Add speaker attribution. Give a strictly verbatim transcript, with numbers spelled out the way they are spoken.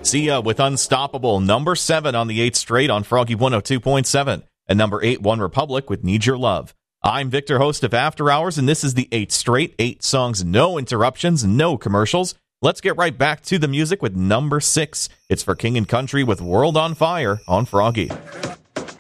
Speaker 1: Sia with Unstoppable, number seven on the eighth straight on Froggy one oh two point seven. And number eight, One Republic with Need Your Love. I'm Victor, host of After Hours, and this is the eighth straight, eight songs, no interruptions, no commercials. Let's get right back to the music with number six. It's for King and Country with World on Fire on Froggy.